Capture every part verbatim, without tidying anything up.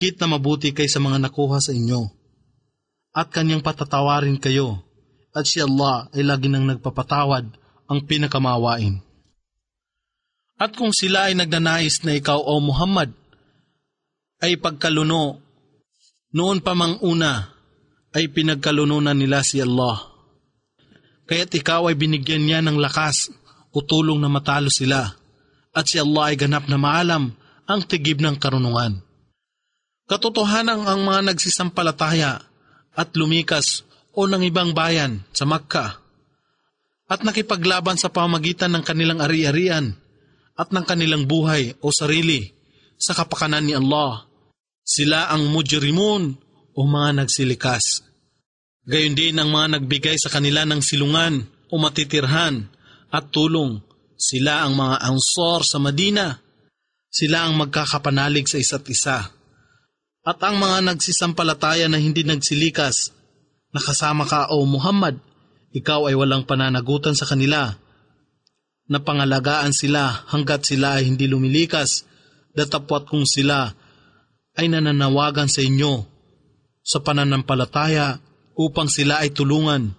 higit na mabuti kaysa mga nakuha sa inyo. At kanyang patatawarin kayo, at si Allah ay lagi nang nagpapatawad, ang pinakamawain. At kung sila ay nagnanais na ikaw, O Muhammad, ay pagkaluno, noon pa mang una, ay pinagkalununan nila si Allah. Kaya't ikaw ay binigyan niya ng lakas o tulong na matalo sila, at si Allah ay ganap na maalam ang tigib ng karunungan. Katotohanan ang mga nagsisampalataya at lumikas o ng ibang bayan sa Makkah at nakipaglaban sa pamamagitan ng kanilang ari-arian at ng kanilang buhay o sarili sa kapakanan ni Allah. Sila ang mujrimun o mga nagsilikas. Gayon din ang mga nagbigay sa kanila ng silungan o matitirhan at tulong. Sila ang mga ansar sa Madina. Sila ang magkakapanalig sa isa't isa. At ang mga nagsisampalataya na hindi nagsilikas, nakasama ka, O Muhammad, ikaw ay walang pananagutan sa kanila. Napangalagaan sila hanggat sila ay hindi lumilikas, datapwat kung sila ay nananawagan sa inyo sa pananampalataya upang sila ay tulungan.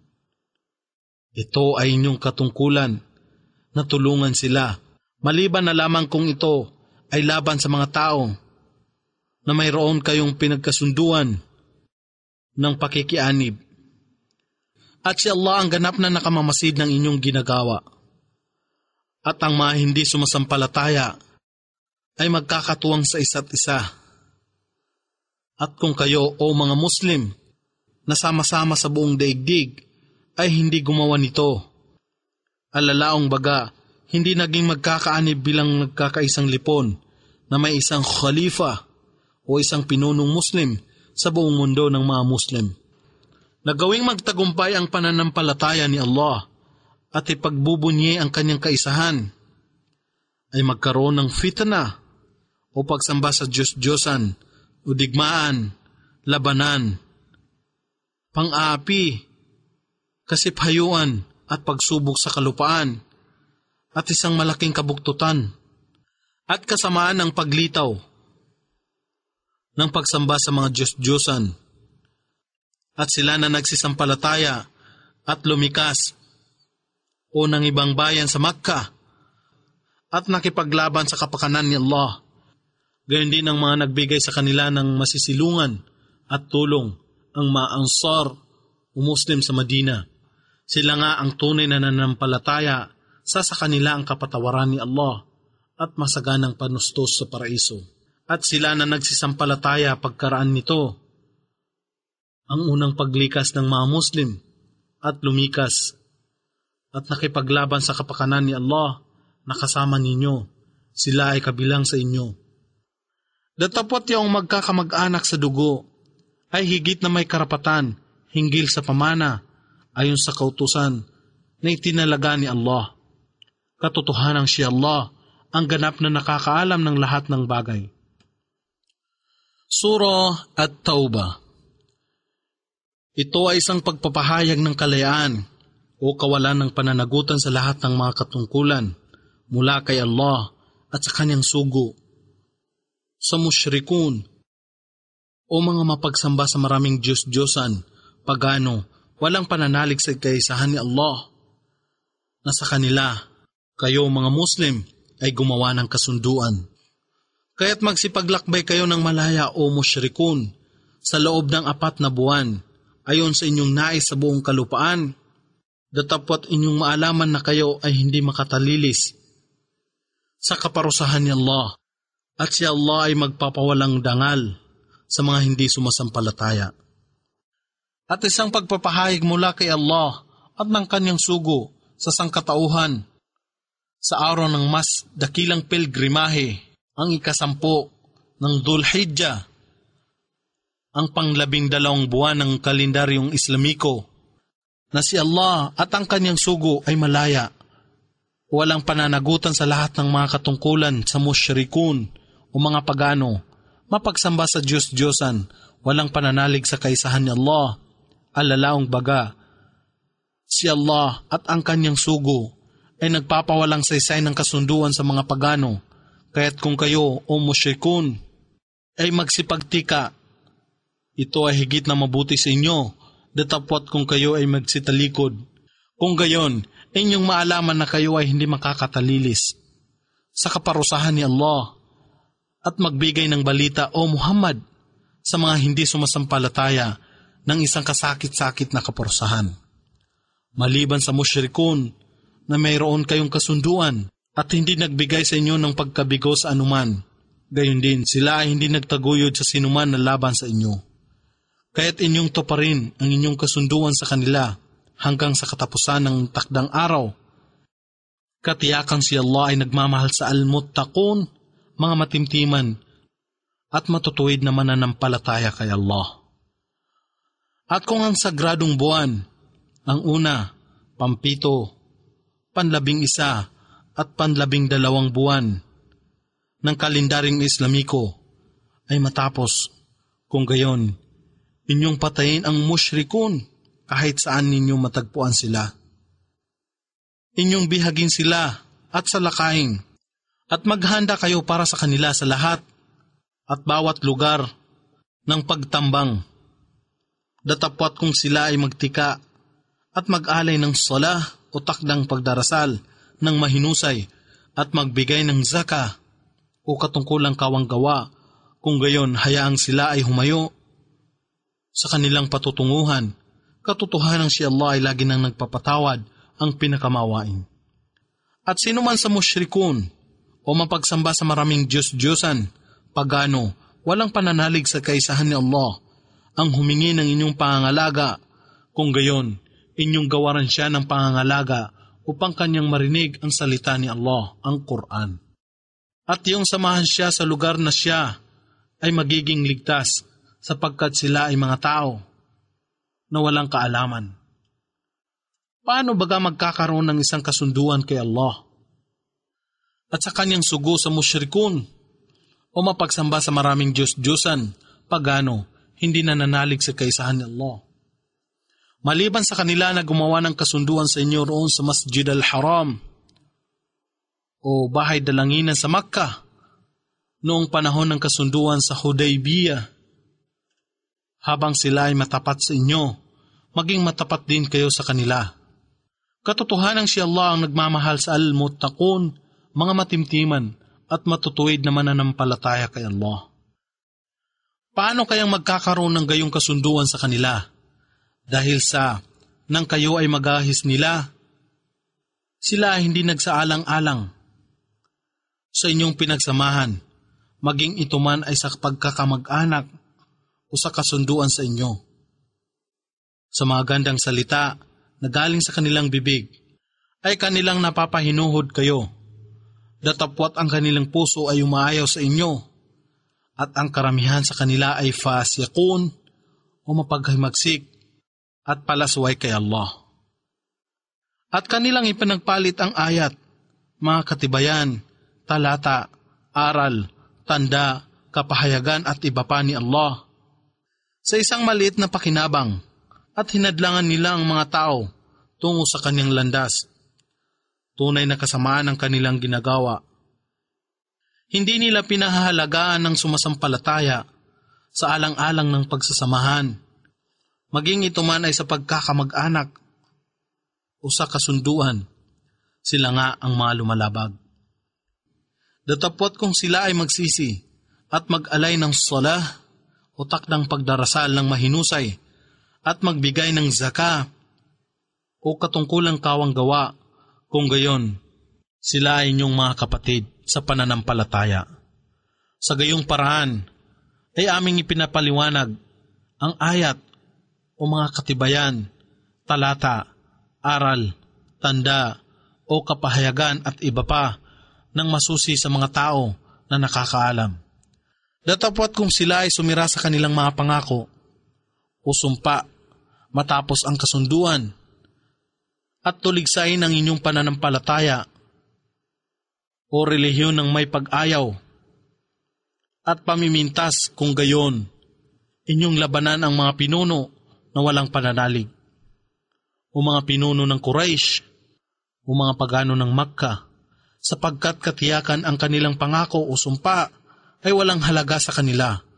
Ito ay inyong katungkulan na tulungan sila, maliban na lamang kung ito ay laban sa mga tao na mayroon kayong pinagkasunduan ng pakikianib. At si Allah ang ganap na nakamamasid ng inyong ginagawa. At ang mga hindi sumasampalataya ay magkakatuwang sa isa't isa. At kung kayo, o mga Muslim, na sama-sama sa buong daigdig, ay hindi gumawa nito, alalaong baga, hindi naging magkakaanib bilang nagkakaisang lipon na may isang khalifa o isang pinunong Muslim sa buong mundo ng mga Muslim. Nagawing magtagumpay ang pananampalataya ni Allah at ipagbubunyi ang kanyang kaisahan, ay magkaroon ng fitna o pagsamba sa Diyos-Diyosan o digmaan, labanan, pang-aapi, kasiphayuan at pagsubok sa kalupaan at isang malaking kabuktutan at kasamaan ng paglitaw ng pagsamba sa mga Diyos-Diyosan. At sila na nagsisampalataya at lumikas o ng ibang bayan sa Makkah at nakipaglaban sa kapakanan ni Allah. Gayon din ang mga nagbigay sa kanila ng masisilungan at tulong, ang mga ansar o Muslim sa Madina. Sila nga ang tunay na nanampalataya, sa sa kanila ang kapatawaran ni Allah at masaganang panustos sa paraiso. At sila na nagsisampalataya pagkaraan nito, ang unang paglikas ng mga Muslim at lumikas at nakipaglaban sa kapakanan ni Allah, nakasama ninyo, sila ay kabilang sa inyo. Datapot yung magkakamag-anak sa dugo ay higit na may karapatan hinggil sa pamana ayon sa kautusan na itinalaga ni Allah. Katotohanang si Allah ang ganap na nakakaalam ng lahat ng bagay. Surah At-Tawbah. Ito ay isang pagpapahayag ng kalayaan o kawalan ng pananagutan sa lahat ng mga katungkulan mula kay Allah at sa kanyang sugo, sa musyrikun o mga mapagsamba sa maraming Diyos-Diyosan, pagano, walang pananalig sa kaisahan ni Allah, na sa kanila, kayo mga Muslim, ay gumawa ng kasunduan. Kaya't magsipaglakbay kayo ng malaya o musyrikun sa loob ng apat na buwan, ayon sa inyong nais sa buong kalupaan, datapwat inyong maalaman na kayo ay hindi makatalilis sa kaparusahan ni Allah, at si Allah ay magpapawalang dangal sa mga hindi sumasampalataya. At isang pagpapahayag mula kay Allah at ng kanyang sugo sa sangkatauhan sa araw ng mas dakilang pilgrimahe, ang ikasampo ng Dhul-Hijjah, ang panglabing dalawang buwan ng kalendaryong Islamiko, na si Allah at ang kanyang sugo ay malaya, walang pananagutan sa lahat ng mga katungkulan sa musyrikun o mga pagano, mapagsamba sa Diyos-Diyosan, walang pananalig sa kaisahan ni Allah, alalaong baga, si Allah at ang kanyang sugo ay nagpapawalang saysay ng kasunduan sa mga pagano, kaya't kung kayo o musyrikun ay magsipagtika. Ito ay higit na mabuti sa inyo, datapwat kung kayo ay magsitalikod. Kung gayon, inyong maalaman na kayo ay hindi makakatalilis sa kaparusahan ni Allah at magbigay ng balita, O Muhammad, sa mga hindi sumasampalataya ng isang kasakit-sakit na kaparusahan. Maliban sa musyrikun na mayroon kayong kasunduan at hindi nagbigay sa inyo ng pagkabigo sa anuman, gayon din sila ay hindi nagtaguyod sa sinuman na laban sa inyo. Kaya't inyong tuparin ang inyong kasunduan sa kanila hanggang sa katapusan ng takdang araw. Katiyakan si Allah ay nagmamahal sa al-muttaqun, mga matimtiman, at matutuwid na mananampalataya kay Allah. At kung ang sagradong buwan, ang una, pampito, panlabing isa, at panlabing dalawang buwan ng kalendaryong Islamiko ay matapos, kung gayon, inyong patayin ang musyrikun kahit saan ninyo matagpuan sila. Inyong bihagin sila at salakain at maghanda kayo para sa kanila sa lahat at bawat lugar ng pagtambang. Datapwat kung sila ay magtika at mag-alay ng salah o takdang pagdarasal ng mahinusay at magbigay ng zaka o katungkulang kawanggawa, kung gayon hayaang sila ay humayo sa kanilang patutunguhan. Katotohanan si Allah ay lagi nang nagpapatawad, ang pinakamawain. At sino man sa musyrikun o mapagsamba sa maraming Diyos-Diyosan, pagano, walang pananalig sa kaisahan ni Allah, ang humingi ng inyong pangangalaga, kung gayon, inyong gawaran siya ng pangangalaga upang kanyang marinig ang salita ni Allah, ang Quran. At yung samahan siya sa lugar na siya ay magiging ligtas sapagkat sila ay mga tao na walang kaalaman. Paano baga magkakaroon ng isang kasunduan kay Allah at sa kanyang sugo sa musyrikun o mapagsamba sa maraming Diyos-Diyosan, pagano, hindi nananalig sa kaisahan ni Allah? Maliban sa kanila na gumawa ng kasunduan sa inyo roon sa Masjid al-Haram o bahay dalanginan sa Makkah noong panahon ng kasunduan sa Hudaybiyah, habang sila ay matapat sa inyo, maging matapat din kayo sa kanila. Katotohanan si Allah ang nagmamahal sa al-muttaqun, mga matimtiman at matutuwid na mananampalataya kay Allah. Paano kayang magkakaroon ng gayong kasunduan sa kanila? Dahil sa nang kayo ay magahis nila, sila ay hindi nagsaalang-alang sa inyong pinagsamahan, maging ito man ay sa pagkakamag-anak o sa kasunduan sa inyo. Sa mga gandang salita na galing sa kanilang bibig, ay kanilang napapahinuhod kayo. Datapwat ang kanilang puso ay umaayaw sa inyo, at ang karamihan sa kanila ay fasiqun o mapaghimagsik at palasway kay Allah. At kanilang ipinagpalit ang ayat, mga katibayan, talata, aral, tanda, kapahayagan at iba pa ni Allah sa isang maliit na pakinabang, at hinadlangan nila ang mga tao tungo sa kanyang landas. Tunay na kasamaan ang kanilang ginagawa. Hindi nila pinahahalagaan ng sumasampalataya sa alang-alang ng pagsasamahan, maging ito man ay sa pagkakamag-anak o sa kasunduan, sila nga ang mga lumalabag. Datapwat kung sila ay magsisi at mag-alay ng salah o takdang pagdarasal ng mahinusay at magbigay ng zaka o katungkulang kawanggawa, kung gayon, sila ay inyong mga kapatid sa pananampalataya. Sa gayong paraan, ay aming ipinapaliwanag ang ayat o mga katibayan, talata, aral, tanda, o kapahayagan at iba pa ng masusi sa mga tao na nakakaalam. Datapwat kung sila ay sumira sa kanilang mga pangako o sumpa matapos ang kasunduan at tuligsain ang inyong pananampalataya o relihiyon ng may pag-ayaw at pamimintas, kung gayon, inyong labanan ang mga pinuno na walang pananalig o mga pinuno ng Quraysh o mga pagano ng Makkah, sapagkat katiyakan ang kanilang pangako o sumpa ay walang halaga sa kanila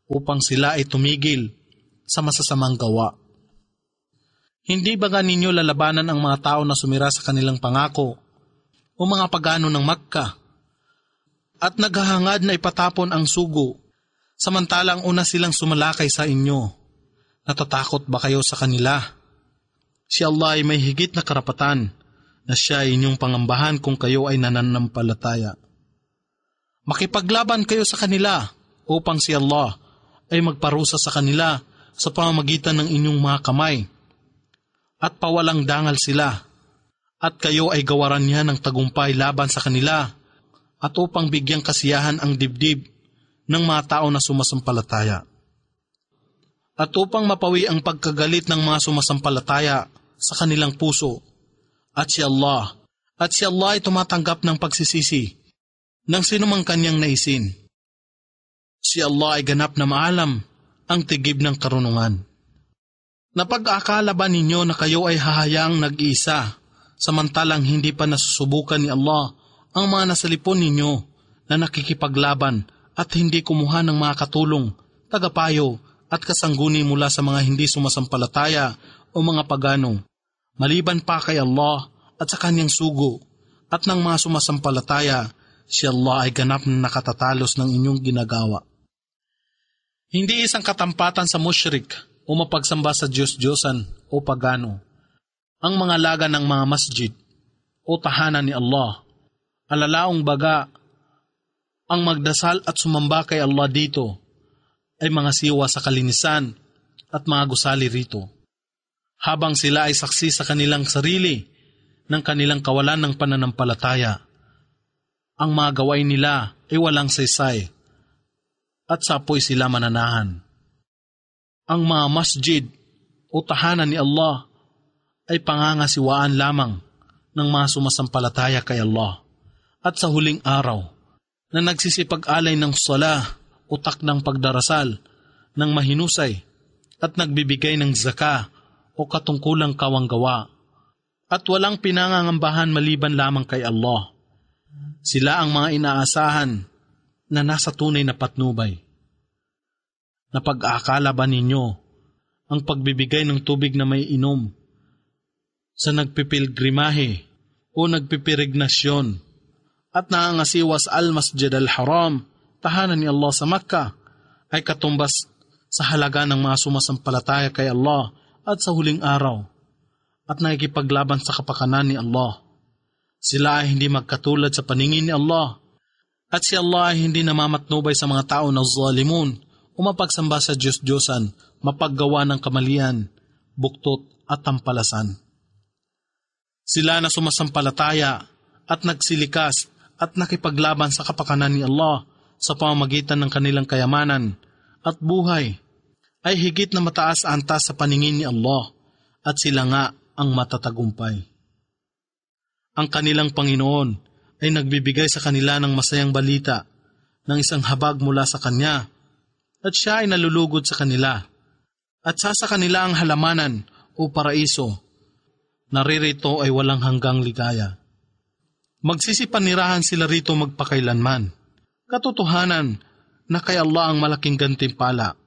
upang sila ay tumigil sa masasamang gawa. Hindi ba ninyo lalabanan ang mga tao na sumira sa kanilang pangako o mga pagano ng Makkah at naghahangad na ipatapon ang sugo samantalang una silang sumalakay sa inyo? Natatakot ba kayo sa kanila? Si Allah ay may higit na karapatan na siya ay inyong pangambahan kung kayo ay nananampalataya. Makipaglaban kayo sa kanila upang si Allah ay magparusa sa kanila sa pamamagitan ng inyong mga kamay at pawalang dangal sila at kayo ay gawaran niya ng tagumpay laban sa kanila at upang bigyang kasiyahan ang dibdib ng mga tao na sumasampalataya at upang mapawi ang pagkagalit ng mga sumasampalataya sa kanilang puso at si Allah at si Allah ay tumatanggap ng pagsisisi ng sinumang kanyang naisin. Si Allah ay ganap na maalam ang tigib ng karunungan. Napag-akala ba ninyo na kayo ay hahayaang nag-iisa samantalang hindi pa nasusubukan ni Allah ang mga nasalipon ninyo na nakikipaglaban at hindi kumuha ng mga katulong, tagapayo at kasangguni mula sa mga hindi sumasampalataya o mga pagano, maliban pa kay Allah at sa kanyang sugo at ng mga sumasampalataya? Si Allah ay ganap na nakatatalos ng inyong ginagawa. Hindi isang katampatan sa musyrik o mapagsamba sa Diyos-Diyosan o pagano ang mga laga ng mga masjid o tahanan ni Allah. Alalaong baga, ang magdasal at sumamba kay Allah dito ay mga siwa sa kalinisan at mga gusali rito, habang sila ay saksi sa kanilang sarili ng kanilang kawalan ng pananampalataya. Ang mga gawain nila ay walang saysay at sapoy sila mananahan. Ang mga masjid o tahanan ni Allah ay pangangasiwaan lamang ng mga sumasampalataya kay Allah at sa huling araw na nagsisipag-alay ng sala o takdang pagdarasal ng mahinusay at nagbibigay ng zaka o katungkulang kawanggawa at walang pinangangambahan maliban lamang kay Allah. Sila ang mga inaasahan na nasa tunay na patnubay. Napag-aakala ba ninyo ang pagbibigay ng tubig na may inom sa nagpipilgrimahe o nagpipirignasyon at naangasiwa sa Al-Masjid Al-Haram, tahanan ni Allah sa Makkah, ay katumbas sa halaga ng mga sumasampalataya kay Allah at sa huling araw at nakikipaglaban sa kapakanan ni Allah? Sila ay hindi magkatulad sa paningin ni Allah at si Allah ay hindi namamatnubay sa mga tao na zalimun o mapagsamba sa Diyos-Diyosan, mapaggawa ng kamalian, buktot at tampalasan. Sila na sumasampalataya at nagsilikas at nakipaglaban sa kapakanan ni Allah sa pamamagitan ng kanilang kayamanan at buhay ay higit na mataas antas sa paningin ni Allah at sila nga ang matatagumpay. Ang kanilang Panginoon ay nagbibigay sa kanila ng masayang balita ng isang habag mula sa Kanya at siya ay nalulugod sa kanila at sa sa kanila ang halamanan o paraiso. Naririto ay walang hanggang ligaya. Magsisipanirahan sila rito magpakailanman. Katotohanan na kay Allah ang malaking gantimpala.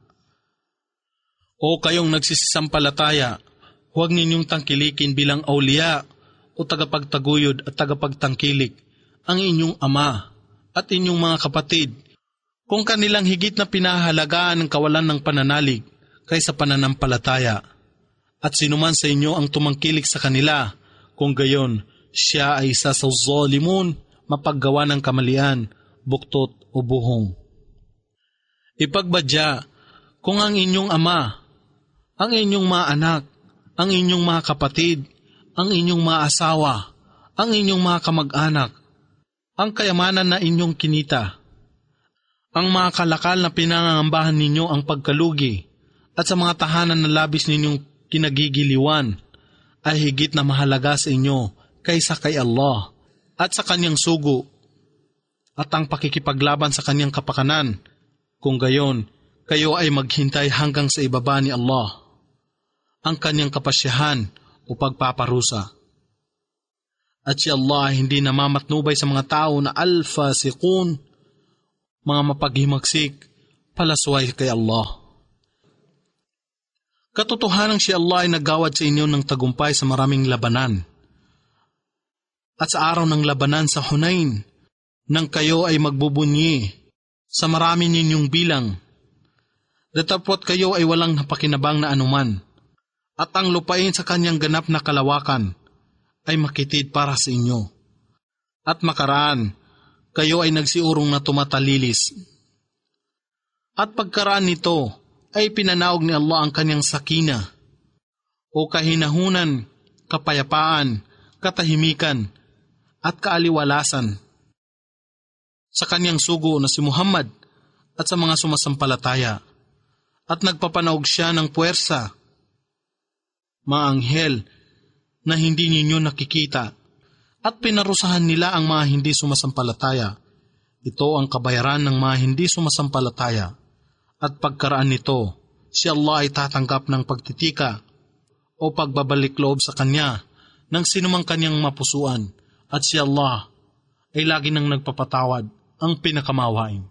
O kayong nagsisisampalataya, huwag ninyong tangkilikin bilang awliya o tagapagtaguyod at tagapagtangkilik ang inyong ama at inyong mga kapatid kung kanilang higit na pinahalagaan ng kawalan ng pananalig kaysa pananampalataya. At sinuman sa inyo ang tumangkilik sa kanila, kung gayon, siya ay isa sa zalimun, mapaggawa ng kamalian, buktot o buhong. Ipagbadya, kung ang inyong ama, ang inyong mga anak, ang inyong mga kapatid, ang inyong mga asawa, ang inyong mga kamag-anak, ang kayamanan na inyong kinita, ang mga kalakal na pinangangambahan ninyo ang pagkalugi, at sa mga tahanan na labis ninyong kinagigiliwan, ay higit na mahalaga sa inyo kaysa kay Allah at sa kanyang sugo at ang pakikipaglaban sa kanyang kapakanan. Kung gayon, kayo ay maghintay hanggang sa ibaba ni Allah ang kanyang kapasyahan o pagpaparusa. At si Allah ay hindi namamatnubay sa mga tao na al-fasiqun, mga mapaghimagsik, palasway kay Allah. Katotohanan si Allah ay naggawad sa inyo ng tagumpay sa maraming labanan. At sa araw ng labanan sa Hunain, nang kayo ay magbubunyi sa marami ninyong bilang, datapot kayo ay walang napakinabang na anuman, at ang lupain sa kanyang ganap na kalawakan ay makitid para sa inyo. At makaraan, kayo ay nagsiurong na tumatalilis. At pagkaraan nito, ay pinanaog ni Allah ang kanyang sakina, o kahinahunan, kapayapaan, katahimikan, at kaaliwalasan sa kanyang sugo na si Muhammad at sa mga sumasampalataya, at nagpapanaog siya ng puwersa, mga anghel na hindi ninyo nakikita, at pinarusahan nila ang mga hindi sumasampalataya. Ito ang kabayaran ng mga hindi sumasampalataya. At pagkaraan nito, si Allah ay tatanggap ng pagtitika o pagbabalik loob sa Kanya ng sinumang Kanyang mapusuan, at si Allah ay lagi nang nagpapatawad, ang pinakamawain.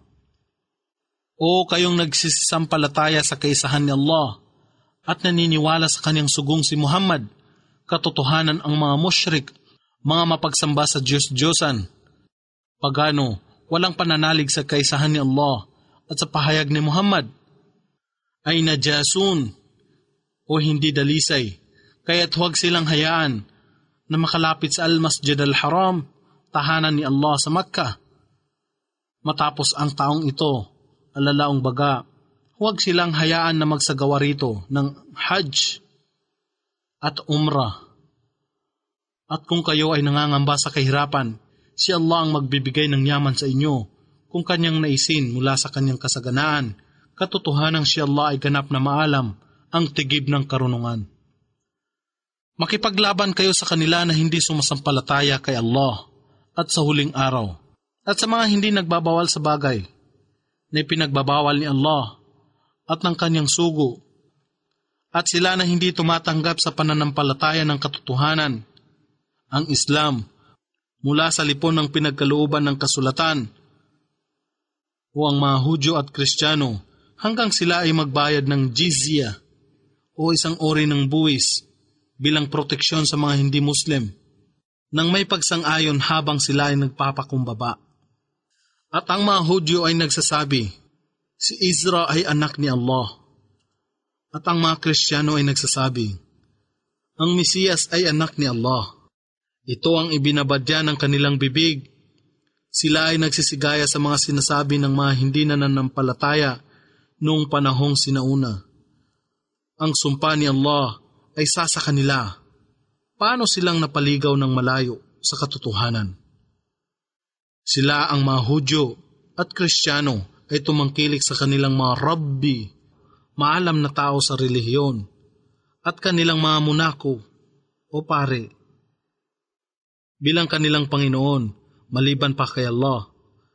O kayong nagsisisampalataya sa kaisahan ni Allah at naniniwala sa Kanyang sugong si Muhammad, katotohanan ang mga musyrik, mga mapagsamba sa Diyos-Diyosan, pagano, walang pananalig sa kaisahan ni Allah at sa pahayag ni Muhammad, ay najasun o hindi dalisay, kaya't huwag silang hayaan na makalapit sa Al-Masjid Al-Haram, tahanan ni Allah sa Makkah. Matapos ang taong ito, alalaong baga, huwag silang hayaan na magsagawa rito ng Hajj at Umrah. At kung kayo ay nangangamba sa kahirapan, si Allah ang magbibigay ng yaman sa inyo, kung kanyang naisin mula sa kanyang kasaganaan, katotohanang si Allah ay ganap na maalam ang tigib ng karunungan. Makipaglaban kayo sa kanila na hindi sumasampalataya kay Allah at sa huling araw, at sa mga hindi nagbabawal sa bagay na ipinagbabawal ni Allah at ng kanyang sugo, at sila na hindi tumatanggap sa pananampalataya ng katotohanan, ang Islam, mula sa lipon ng pinagkalooban ng kasulatan, o ang mga Hudyo at Kristiyano, hanggang sila ay magbayad ng jizya o isang uri ng buwis bilang proteksyon sa mga hindi Muslim, nang may pagsang-ayon habang sila ay nagpapakumbaba. At ang mga Hudyo ay nagsasabi, si Isra ay anak ni Allah. At ang mga Kristiyano ay nagsasabi, ang Mesiyas ay anak ni Allah. Ito ang ibinabadya ng kanilang bibig. Sila ay nagsisigaya sa mga sinasabi ng mga hindi nananampalataya noong panahong sinauna. Ang sumpa ni Allah ay sasa kanila. Paano silang napaligaw ng malayo sa katotohanan? Sila ang mga Hudyo at Kristiyano ay tumangkilik sa kanilang mga rabbi, maalam na tao sa relihiyon, at kanilang mga munako o pare, bilang kanilang Panginoon, maliban pa kay Allah,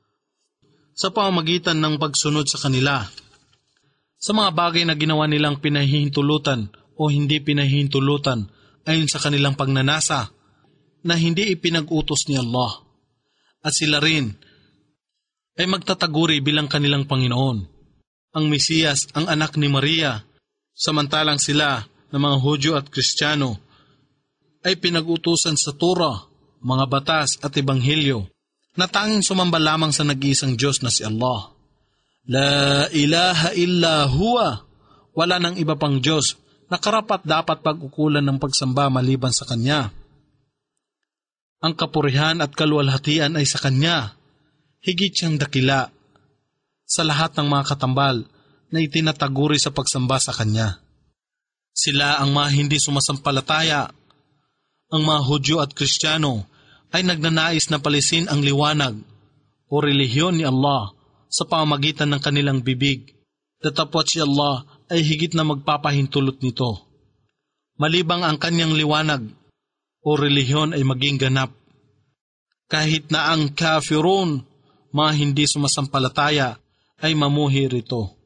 sa pamamagitan ng pagsunod sa kanila, sa mga bagay na ginawa nilang pinahihintulutan o hindi pinahihintulutan ayon sa kanilang pagnanasa na hindi ipinag-utos ni Allah. At sila rin ay magtataguri bilang kanilang Panginoon, ang Mesiyas, ang anak ni Maria, samantalang sila na mga Hudyo at Kristiyano ay pinag-utusan sa Torah, mga batas at ebanghelyo, na tanging sumamba lamang sa nag-iisang Diyos na si Allah. La ilaha illa huwa, wala nang iba pang Diyos na karapat dapat pag-ukulan ng pagsamba maliban sa Kanya. Ang kapurihan at kaluwalhatian ay sa Kanya, higit siyang dakila sa lahat ng mga katambal na itinataguri sa pagsamba sa Kanya. Sila ang mga hindi sumasampalataya. Ang mga Hudyo at Kristiyano ay nagnanais na palisin ang liwanag o relihiyon ni Allah sa pamamagitan ng kanilang bibig. Datapot si Allah ay higit na magpapahintulot nito. Malibang ang kanyang liwanag o relihiyon ay maging ganap. Kahit na ang kafirun, mga hindi sumasampalataya, ay mamuhi rito.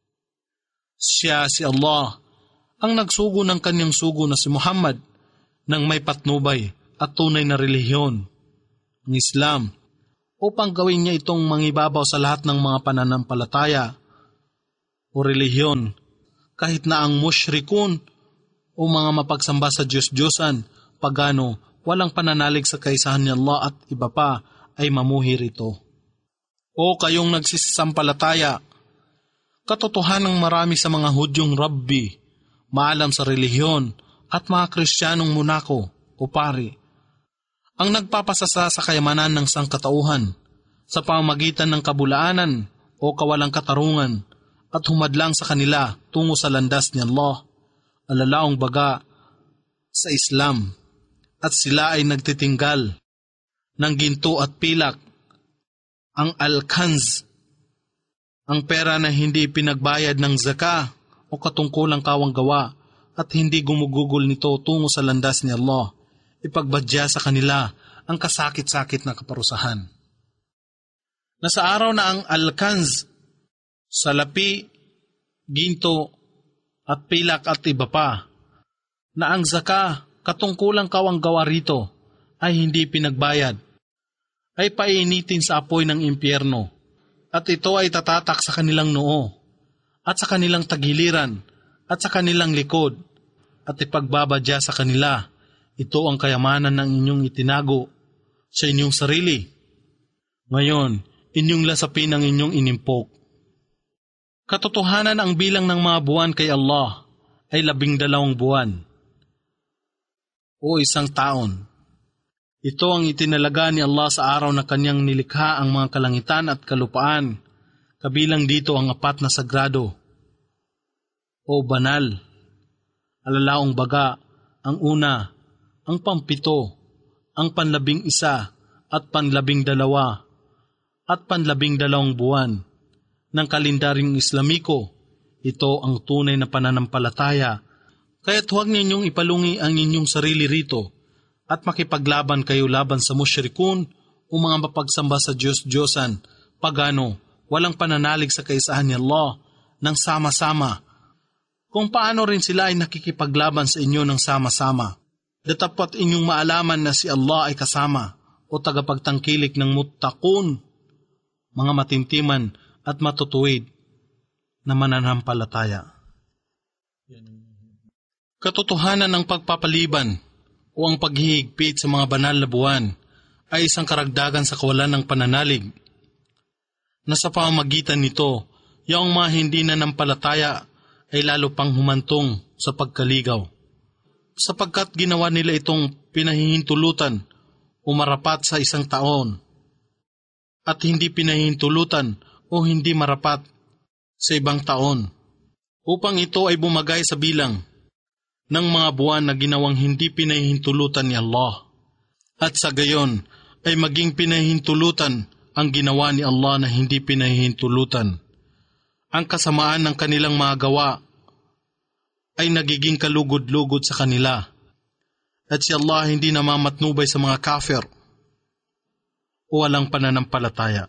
Siya si Allah ang nagsugo ng kanyang sugo na si Muhammad ng may patnubay at tunay na relihiyon, ang Islam, upang gawin niya itong mangibabaw sa lahat ng mga pananampalataya o relihiyon, kahit na ang mushrikun o mga mapagsamba sa Diyos-Diyosan, pagano, walang pananalig sa kaisahan ni Allah at iba pa ay mamuhi rito. O kayong nagsisisampalataya, katotohanang marami sa mga Hudyong rabbi, maalam sa relihiyon at mga Kristiyanong munako o pari, ang nagpapasasa sa kayamanan ng sangkatauhan sa pamamagitan ng kabulaanan o kawalang katarungan at humadlang sa kanila tungo sa landas ni Allah, alalaong baga sa Islam, at sila ay nagtitinggal ng ginto at pilak, ang al-kanz, ang pera na hindi pinagbayad ng zaka o katungkulang kawang gawa at hindi gumugugol nito tungo sa landas ni Allah, ipagbadya sa kanila ang kasakit-sakit na kaparusahan. Nasa araw na ang al-kanz, salapi, ginto, at pilak at iba pa, na ang zaka, katungkulang kawang gawa rito, ay hindi pinagbayad, ay painitin sa apoy ng impyerno, at ito ay tatatak sa kanilang noo, at sa kanilang tagiliran, at sa kanilang likod, at ipagbabadya sa kanila, ito ang kayamanan ng inyong itinago sa inyong sarili. Ngayon, inyong lasapin ang inyong inimpok. Katotohanan ang bilang ng mga buwan kay Allah ay labing dalawang buwan o isang taon. Ito ang itinalaga ni Allah sa araw na kanyang nilikha ang mga kalangitan at kalupaan, kabilang dito ang apat na sagrado o banal, alalaong baga, ang una, ang pampito, ang panlabing isa at panlabing dalawa at panlabing dalawang buwan ng kalendaryong Islamiko. Ito ang tunay na pananampalataya, kaya't huwag ninyong ipalungi ang inyong sarili rito at makipaglaban kayo laban sa musyrikun o mga mapagsamba sa Diyos-Diyosan, pagano, walang pananalig sa kaisahan ni Allah ng sama-sama, kung paano rin sila ay nakikipaglaban sa inyo ng sama-sama. Datapat inyong maalaman na si Allah ay kasama o tagapagtangkilik ng muttaqun, mga matintiman at matutuwid na mananampalataya. Katotohanan ng pagpapaliban o ang paghihigpit sa mga banal na buwan ay isang karagdagan sa kawalan ng pananalig, na sa pamamagitan nito, yung mga hindi nanampalataya ay lalo pang humantong sa pagkaligaw, sapagkat ginawa nila itong pinahihintulutan o marapat sa isang taon, at hindi pinahihintulutan o hindi marapat sa ibang taon, upang ito ay bumagay sa bilang ng mga buwan na ginawang hindi pinahihintulutan ni Allah, at sa gayon ay maging pinahihintulutan ang ginawa ni Allah na hindi pinahihintulutan. Ang kasamaan ng kanilang mga gawa ay nagiging kalugod-lugod sa kanila, at si Allah hindi namamatnubay sa mga kafir o walang pananampalataya.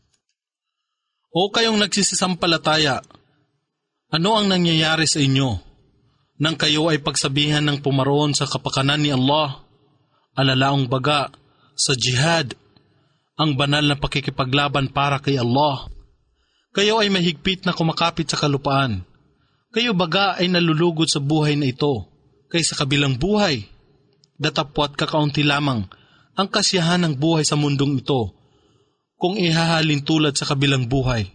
O kayong nagsisisampalataya, ano ang nangyayari sa inyo nang kayo ay pagsabihan ng pumaroon sa kapakanan ni Allah, alalaong baga sa jihad, ang banal na pakikipaglaban para kay Allah? Kayo ay mahigpit na kumakapit sa kalupaan. Kayo baga ay nalulugod sa buhay na ito kaysa kabilang buhay. Datapwat kakaunti lamang ang kasiyahan ng buhay sa mundong ito kung ihahalin tulad sa kabilang buhay.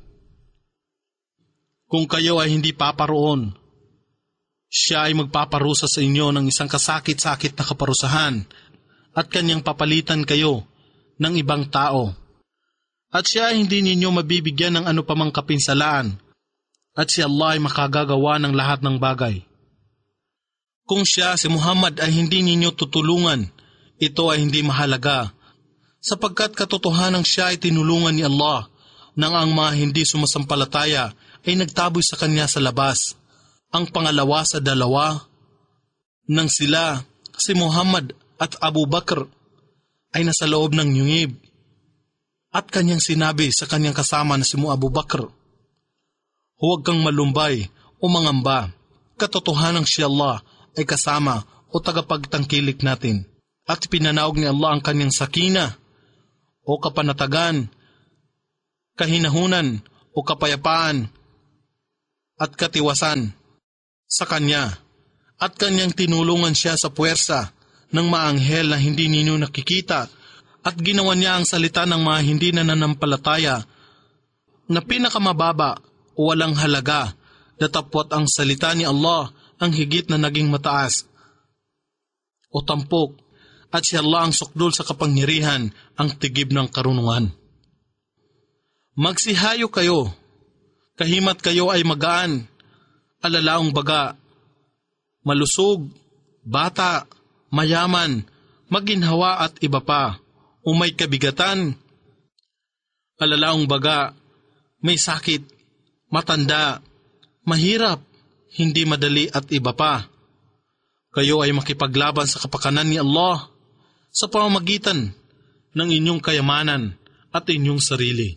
Kung kayo ay hindi paparoon, siya ay magpaparusa sa inyo ng isang kasakit-sakit na kaparusahan at kanyang papalitan kayo ng ibang tao. At siya ay hindi ninyo mabibigyan ng ano pamang kapinsalaan, at si Allah ay makagagawa ng lahat ng bagay. Kung siya, si Muhammad, ay hindi ninyo tutulungan, ito ay hindi mahalaga, sapagkat katotohanang siya ay tinulungan ni Allah nang ang mga hindi sumasampalataya ay nagtaboy sa kanya sa labas. Ang pangalawa sa dalawa nang sila, si Muhammad at Abu Bakr, ay nasa loob ng yungib, at kanyang sinabi sa kanyang kasama na si Abu Bakr, huwag kang malumbay o mangamba, katotohanang si Allah ay kasama o tagapagtangkilik natin. At pinanaog ni Allah ang kanyang sakina o kapanatagan, kahinahunan o kapayapaan, at katiwasan sa Kanya, at Kanyang tinulungan siya sa puwersa ng mga anghel na hindi ninyo nakikita, at ginawa niya ang salita ng mga hindi nananampalataya na pinakamababa o walang halaga, datapwat ang salita ni Allah ang higit na naging mataas o tampok, at si Allah ang sukdul sa kapangyarihan, ang tigib ng karunungan. Magsihayo kayo, kahimat kayo ay magaan, alalaong baga, malusog, bata, mayaman, maginhawa at iba pa, o may kabigatan, alalaong baga, may sakit, matanda, mahirap, hindi madali at iba pa. Kayo ay makipaglaban sa kapakanan ni Allah sa pamamagitan ng inyong kayamanan at inyong sarili.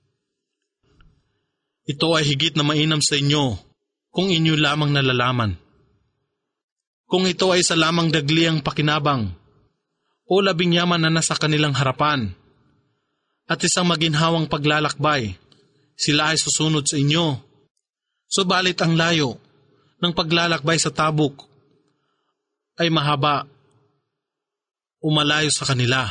Ito ay higit na mainam sa inyo kung inyo lamang nalalaman. Kung ito ay sa lamang dagliang pakinabang o labing yaman na nasa kanilang harapan at isang maginhawang paglalakbay, sila ay susunod sa inyo. Subalit ang layo ng paglalakbay sa Tabuk ay mahaba o malayo sa kanila,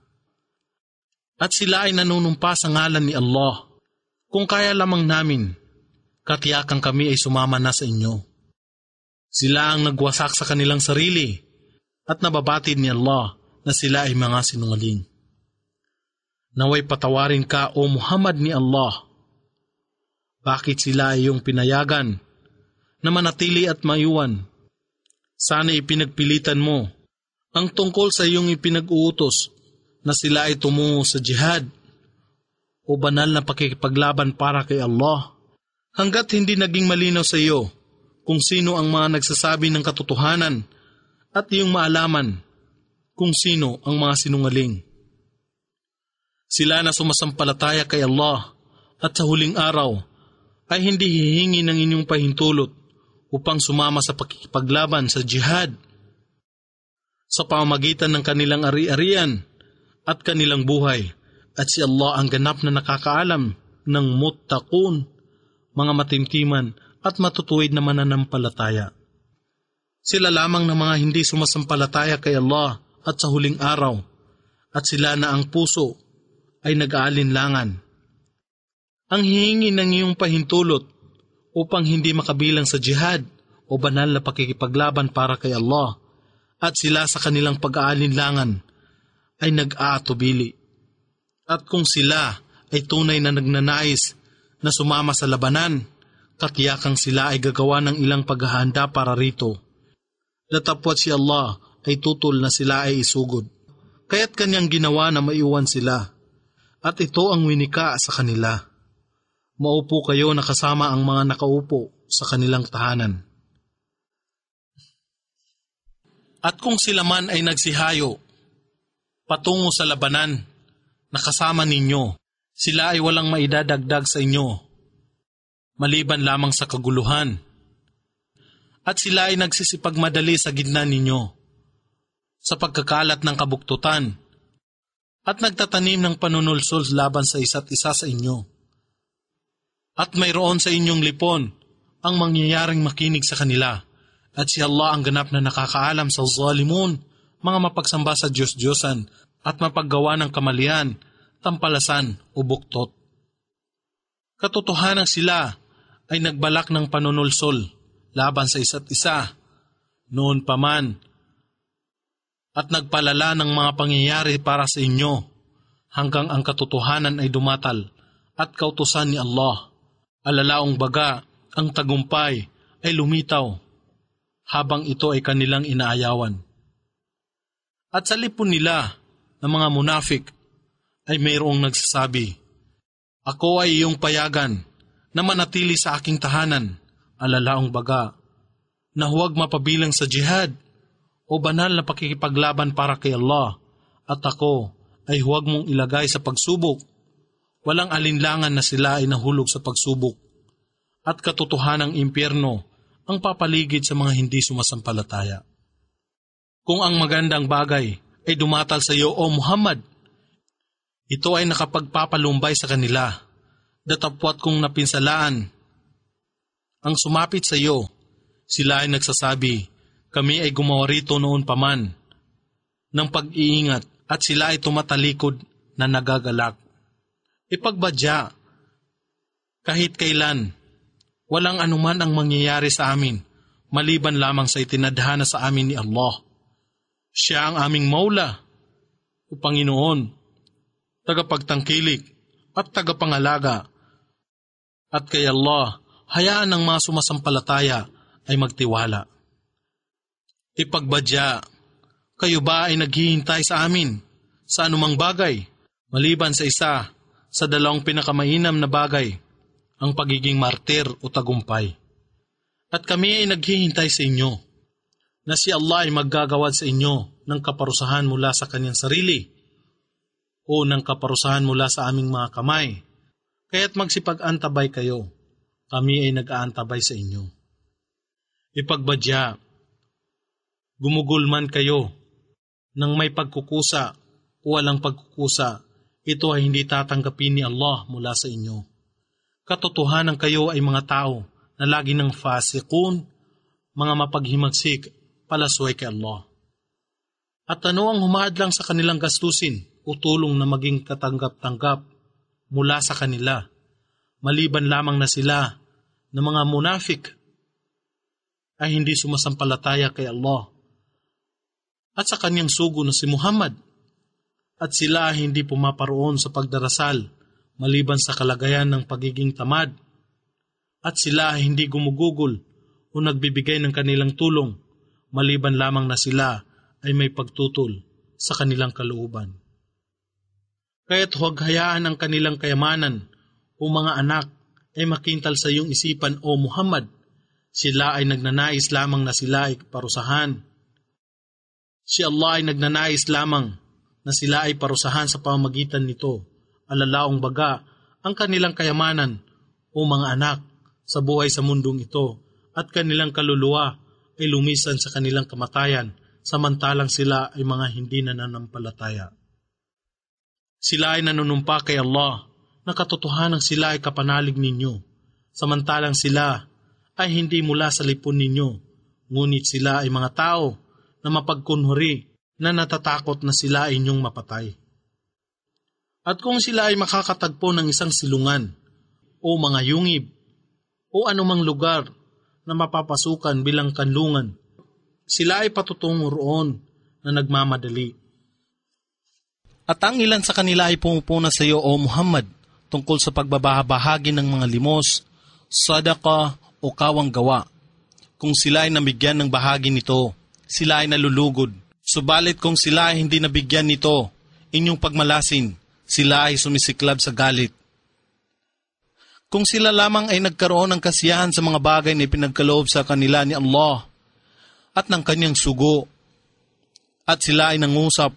at sila ay nanunumpa sa ngalan ni Allah. Kung kaya lamang namin, katiyakan kami ay sumama na sa inyo. Sila ang nagwasak sa kanilang sarili at nababatid ni Allah na sila ay mga sinungaling. Naway patawarin ka, O Muhammad, ni Allah. Bakit sila ay iyong pinayagan na manatili at maiwan? Sana ipinagpilitan mo ang tungkol sa iyong ipinag-uutos na sila ay tumungo sa jihad o banal na pakikipaglaban para kay Allah, hanggat hindi naging malinaw sa iyo kung sino ang mga nagsasabi ng katotohanan at iyong maalaman kung sino ang mga sinungaling. Sila na sumasampalataya kay Allah at sa huling araw ay hindi hihingi ng inyong pahintulot upang sumama sa pakikipaglaban sa jihad sa pamamagitan ng kanilang ari-arian at kanilang buhay, at si Allah ang ganap na nakakaalam ng muttaqun, mga matimtiman at matutuwid na mananampalataya. Sila lamang ng mga hindi sumasampalataya kay Allah at sa huling araw, at sila na ang puso ay nag-aalinlangan. Ang hihingi ng iyong pahintulot upang hindi makabilang sa jihad o banal na pakikipaglaban para kay Allah, at sila sa kanilang pag-aalinlangan ay nag-aatubili. At kung sila ay tunay na nagnanais na sumama sa labanan, katiyakang sila ay gagawa ng ilang paghahanda para rito. Datapwat si Allah ay tutol na sila ay isugod, kaya't kanyang ginawa na maiwan sila, at ito ang winika sa kanila. Maupo kayo na kasama ang mga nakaupo sa kanilang tahanan. At kung sila man ay nagsihayo patungo sa labanan na kasama ninyo, sila ay walang maidadagdag sa inyo, maliban lamang sa kaguluhan. At sila ay nagsisipagmadali sa gitna ninyo sa pagkakalat ng kabuktutan at nagtatanim ng panunulsol laban sa isa't isa sa inyo. At mayroon sa inyong lipon ang mangyayaring makinig sa kanila, at si Allah ang ganap na nakakaalam sa zalimun, mga mapagsamba sa Diyos-Diyosan at mapaggawa ng kamalian, tampalasan o buktot. Katotohanan sila ay nagbalak ng panunulsol laban sa isa't isa noon pa man, at nagpalala ng mga pangyayari para sa inyo hanggang ang katotohanan ay dumatal at kautusan ni Allah. Alalaong baga, ang tagumpay ay lumitaw habang ito ay kanilang inaayawan. At sa lipon nila ng mga munafik ay mayroong nagsasabi, "Ako ay iyong payagan na manatili sa aking tahanan," alalaong baga, na huwag mapabilang sa jihad o banal na pakikipaglaban para kay Allah, at ako ay huwag mong ilagay sa pagsubok. Walang alinlangan na sila ay nahulog sa pagsubok, at katotohanang impyerno ang papaligid sa mga hindi sumasampalataya. Kung ang magandang bagay ay dumatal sa iyo, O Muhammad, ito ay nakapagpapalumbay sa kanila, datapwat kung napinsalaan ang sumapit sa iyo. Sila ay nagsasabi, kami ay gumawa rito noon paman ng pag-iingat at sila ay tumatalikod na nagagalak. Ipagbadya, kahit kailan, walang anuman ang mangyayari sa amin, maliban lamang sa itinadhana sa amin ni Allah. Siya ang aming Maula, o Panginoon, tagapagtangkilik at tagapangalaga. At kay Allah, hayaan ng mga sumasampalataya ay magtiwala. Ipagbadya, kayo ba ay naghihintay sa amin sa anumang bagay, maliban sa isa sa dalawang pinakamainam na bagay, ang pagiging martir o tagumpay. At kami ay naghihintay sa inyo, na si Allah ay maggagawad sa inyo ng kaparusahan mula sa kanyang sarili o ng kaparusahan mula sa aming mga kamay. Kaya't magsipag-antabay kayo, kami ay nag-aantabay sa inyo. Ipagbadya, gumugulman kayo nang may pagkukusa o walang pagkukusa, ito ay hindi tatanggapin ni Allah mula sa inyo. Katotohanan kayo ay mga tao na lagi ng fasikun, mga mapaghimagsik, palasway kay Allah. At ano ang humaadlang sa kanilang gastusin o tulong na maging katanggap-tanggap mula sa kanila, maliban lamang na sila na mga munafik ay hindi sumasampalataya kay Allah at sa kanyang sugo na si Muhammad, at sila ay hindi pumaparoon sa pagdarasal maliban sa kalagayan ng pagiging tamad, at sila ay hindi gumugugol o nagbibigay ng kanilang tulong maliban lamang na sila ay may pagtutol sa kanilang kalooban. Kaya't huwag hayaan ang kanilang kayamanan o mga anak ay makintal sa iyong isipan o Muhammad. Sila ay nagnanais lamang na sila ay parusahan. Si Allah ay nagnanais lamang na sila ay parusahan sa pamamagitan nito, alalaong baga ang kanilang kayamanan o mga anak sa buhay sa mundong ito, at kanilang kaluluwa ay lumisan sa kanilang kamatayan, samantalang sila ay mga hindi nananampalataya. Sila ay nanunumpa kay Allah na katotohanang sila ay kapanalig ninyo, samantalang sila ay hindi mula sa lipon ninyo, ngunit sila ay mga tao na mapagkunhuri na natatakot na sila ay inyong mapatay. At kung sila ay makakatagpo ng isang silungan o mga yungib o anumang lugar na mapapasukan bilang kanlungan, sila ay patutungo roon na nagmamadali. At ang ilan sa kanila ay pumupuna sa iyo, O Muhammad, tungkol sa pagbabahagi ng mga limos, sadaka o kawang gawa. Kung sila ay nabigyan ng bahagi nito, sila ay nalulugod. Subalit kung sila ay hindi nabigyan nito, inyong pagmalasin, sila ay sumisiklab sa galit. Kung sila lamang ay nagkaroon ng kasiyahan sa mga bagay na ipinagkaloob sa kanila ni Allah at ng kanyang sugo, at sila ay nangusap,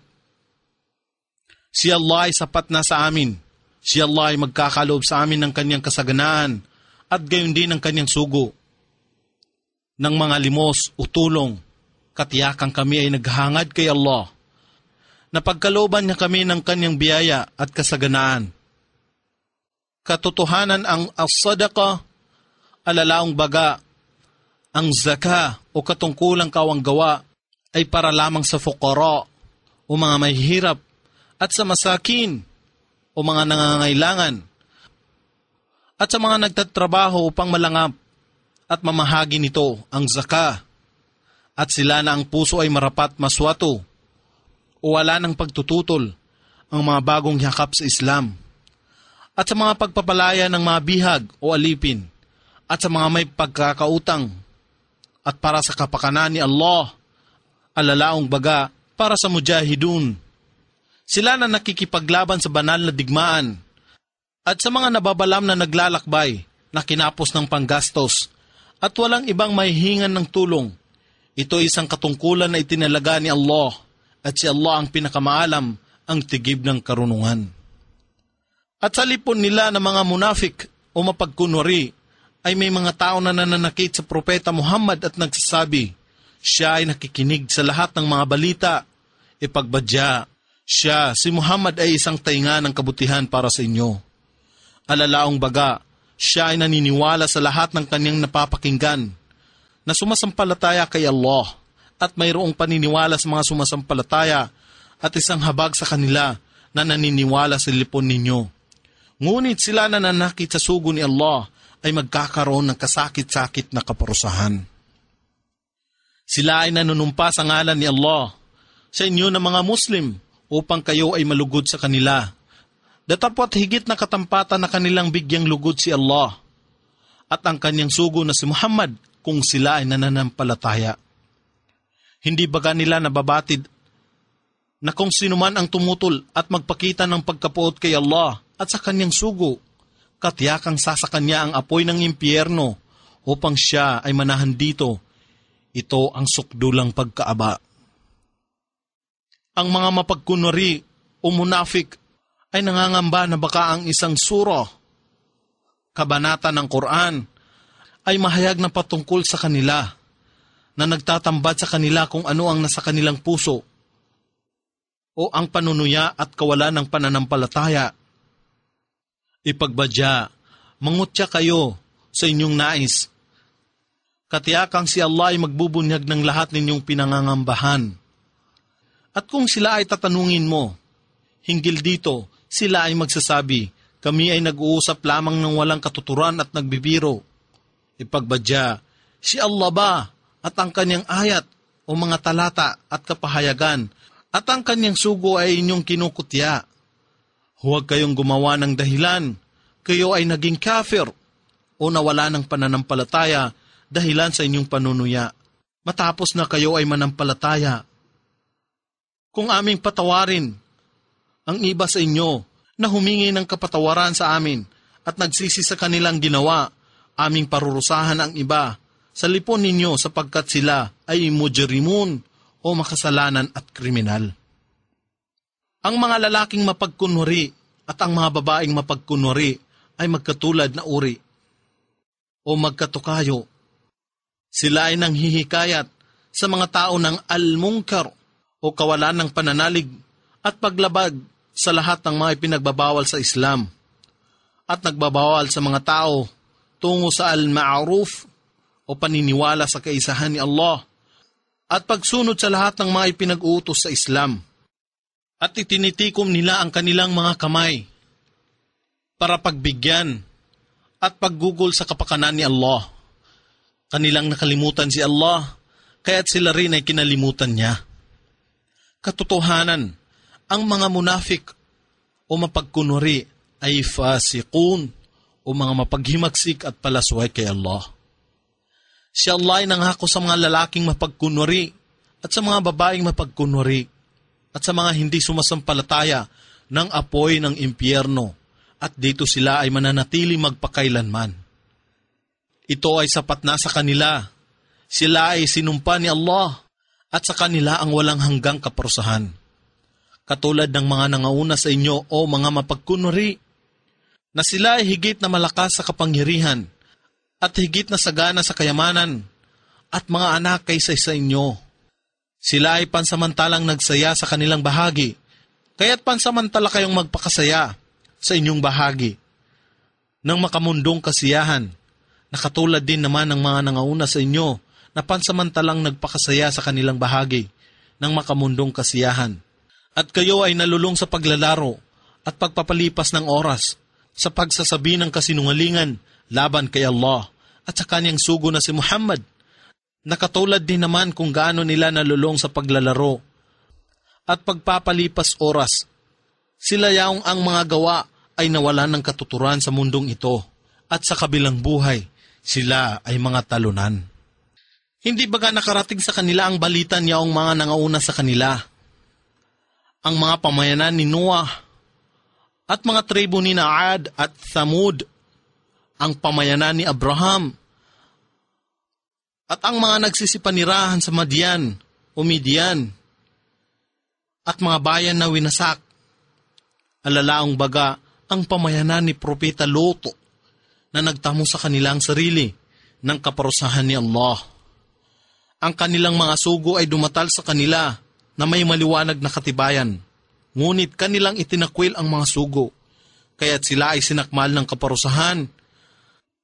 si Allah ay sapat na sa amin, si Allah ay magkakaloob sa amin ng kanyang kasaganaan at gayon din ng kanyang sugo, ng mga limos o tulong, katiyakan kami ay naghangad kay Allah, na pagkalooban niya kami ng kanyang biyaya at kasaganaan. Katotohanan ang as-sadaqa, alalaong baga, ang zaka o katungkulang kawang gawa ay para lamang sa fuqara o mga mahihirap at sa masakin o mga nangangailangan at sa mga nagtatrabaho upang malangap at mamahagi nito ang zaka, at sila na ang puso ay marapat maswato o wala ng pagtututol ang mga bagong yakap sa Islam, at sa mga pagpapalaya ng mga bihag o alipin, at sa mga may pagkakautang, at para sa kapakanan ni Allah, alalaong baga para sa mujahidun. Sila na nakikipaglaban sa banal na digmaan, at sa mga nababalam na naglalakbay na kinapos ng panggastos, at walang ibang mahihingan ng tulong. Ito ay isang katungkulan na itinalaga ni Allah, at si Allah ang pinakamaalam, ang tigib ng karunungan. At sa lipon nila ng mga munafik o mapagkunwari, ay may mga tao na nananakit sa propeta Muhammad at nagsasabi, siya ay nakikinig sa lahat ng mga balita. Ipagbadya, siya, si Muhammad ay isang tainga ng kabutihan para sa inyo. Alalaong baga, Siya ay naniniwala sa lahat ng kanyang napapakinggan na sumasampalataya kay Allah at mayroong paniniwala sa mga sumasampalataya at isang habag sa kanila na naniniwala sa lipon ninyo. Ngunit sila na nanakit sa sugo ni Allah ay magkakaroon ng kasakit-sakit na kaparusahan. Sila ay nanunumpa sa ngalan ni Allah sa inyo na mga Muslim upang kayo ay malugod sa kanila. Datapwat higit na katampatan na kanilang bigyang lugod si Allah at ang kanyang sugo na si Muhammad kung sila ay nananampalataya. Hindi baga nila nababatid na kung sino man ang tumutol at magpakita ng pagkapuot kay Allah at sa kanyang sugo, katiyakang sasakan niya ang apoy ng impyerno upang siya ay manahan dito. Ito ang sukdulang pagkaaba. Ang mga mapagkunwari o munafik ay nangangamba na baka ang isang sura, kabanata ng Quran, ay mahayag na patungkol sa kanila, na nagtatambad sa kanila kung ano ang nasa kanilang puso, o ang panunuya at kawalan ng pananampalataya. Ipagbadya, mangutya kayo sa inyong nais. Katiyakang si Allah ay magbubunyag ng lahat ninyong pinangangambahan. At kung sila ay tatanungin mo, hinggil dito, sila ay magsasabi, kami ay nag-uusap lamang ng walang katuturan at nagbibiro. Ipagbadya, si Allah ba at ang kanyang ayat o mga talata at kapahayagan at ang kanyang sugo ay inyong kinukutya. Huwag kayong gumawa ng dahilan, kayo ay naging kafir o nawala ng pananampalataya dahilan sa inyong panunuya, matapos na kayo ay manampalataya. Kung aming patawarin ang iba sa inyo na humingi ng kapatawaran sa amin at nagsisi sa kanilang ginawa, aming parurusahan ang iba sa lipon ninyo sapagkat sila ay mujrimun o makasalanan at kriminal. Ang mga lalaking mapagkunwari at ang mga babaeng mapagkunwari ay magkatulad na uri o magkatukayo. Sila ay nanghihikayat sa mga tao ng al-munkar o kawalan ng pananalig at paglabag sa lahat ng mga ipinagbabawal sa Islam at nagbabawal sa mga tao tungo sa al-ma'ruf o paniniwala sa kaisahan ni Allah at pagsunod sa lahat ng mga ipinag-uutos sa Islam. At itinitikom nila ang kanilang mga kamay para pagbigyan at paggugol sa kapakanan ni Allah. Kanilang nakalimutan si Allah, kaya't sila rin ay kinalimutan niya. Katotohanan, ang mga munafik o mapagkunwari ay fasikun o mga mapaghimagsik at palasway kay Allah. Si Allah ay nangako sa mga lalaking mapagkunwari at sa mga babaeng mapagkunwari at sa mga hindi sumasampalataya ng apoy ng impyerno at dito sila ay mananatili magpakailanman. Ito ay sapat na sa kanila. Sila ay sinumpa ni Allah at sa kanila ang walang hanggang kaparusahan. Katulad ng mga nangauna sa inyo o mga mapagkunwari, na sila ay higit na malakas sa kapangyarihan at higit na sagana sa kayamanan at mga anak kaysa sa inyo. Sila ay pansamantalang nagsaya sa kanilang bahagi, kaya't pansamantala kayong magpakasaya sa inyong bahagi ng makamundong kasiyahan, na katulad din naman ng mga nangauna sa inyo na pansamantalang nagpakasaya sa kanilang bahagi ng makamundong kasiyahan. At kayo ay nalulong sa paglalaro at pagpapalipas ng oras sa pagsasabi ng kasinungalingan laban kay Allah at sa kanyang sugo na si Muhammad, na katulad din naman kung gaano nila nalulong sa paglalaro at pagpapalipas oras. Sila yaong ang mga gawa ay nawalan ng katuturan sa mundong ito at sa kabilang buhay, sila ay mga talunan. Hindi baga nakarating sa kanila ang balita niyaong mga nangauna sa kanila, ang mga pamayanan ni Noah at mga tribo ni Naad at Thamud, ang pamayanan ni Abraham, at ang mga nagsisipanirahan sa Madian o Midian, at mga bayan na winasak. Alalaong baga ang pamayanan ni Propeta Lot na nagtamo sa kanilang sarili ng kaparusahan ni Allah. Ang kanilang mga sugo ay dumatal sa kanila na may maliwanag na katibayan, ngunit kanilang itinakwil ang mga sugo, kaya't sila ay sinakmal ng kaparusahan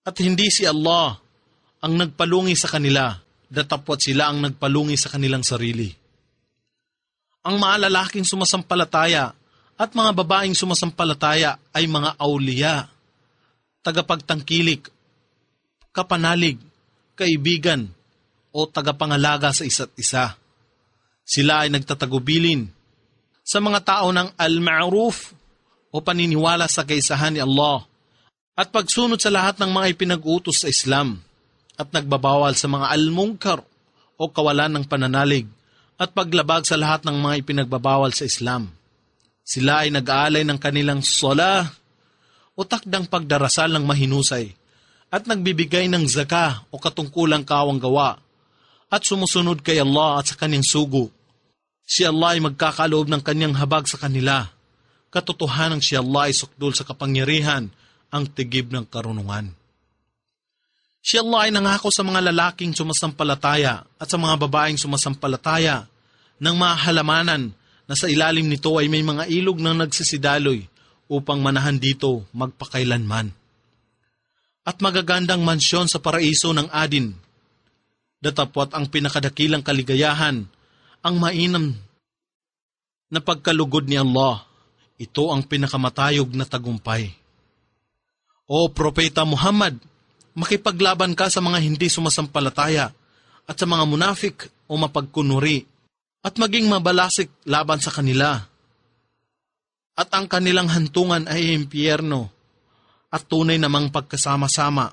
At hindi si Allah ang nagpalungi sa kanila, datapwat sila ang nagpalungi sa kanilang sarili. Ang mga lalaking sumasampalataya at mga babaeng sumasampalataya ay mga awliya, tagapagtangkilik, kapanalig, kaibigan, o tagapangalaga sa isa't isa. Sila ay nagtatagubilin sa mga tao ng al-ma'ruf o paniniwala sa kaisahan ni Allah at pagsunod sa lahat ng mga ipinag-utos sa Islam at nagbabawal sa mga al-munkar o kawalan ng pananalig at paglabag sa lahat ng mga ipinagbabawal sa Islam. Sila ay nag-aalay ng kanilang salah o takdang pagdarasal ng mahinusay at nagbibigay ng zakah o katungkulang kawang gawa at sumusunod kay Allah at sa kanyang sugo. Si Allah ay magkakaloob ng kanyang habag sa kanila. Katotohanan si Allah ay sukdol sa kapangyarihan, ang tigib ng karunungan. Si Allah ay nangako sa mga lalaking sumasampalataya at sa mga babaeng sumasampalataya ng mga halamanan na sa ilalim nito ay may mga ilog na nagsisidaloy upang manahan dito magpakailanman. At magagandang mansyon sa paraiso ng Adin. Datapwat ang pinakadakilang kaligayahan, ang mainam na pagkalugod ni Allah. Ito ang pinakamatayog na tagumpay. O Propeta Muhammad, makipaglaban ka sa mga hindi sumasampalataya at sa mga munafik o mapagkunuri at maging mabalasik laban sa kanila. At ang kanilang hantungan ay impyerno at tunay namang pagkasama-sama